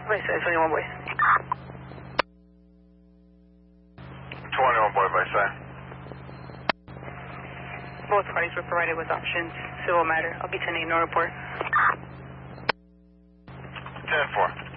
Vice 21 boy. 21 boy, Vice. Both parties were provided with options. Civil matter. I'll be sending no report. 10-4.